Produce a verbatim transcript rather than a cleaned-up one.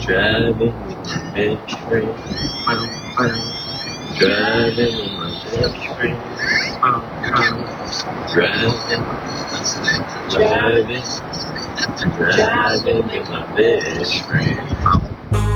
Driving with my bitch friend. Um, um. Driving with my bitch friend. Um, um. Driving. Driving. Driving with my bitch friend.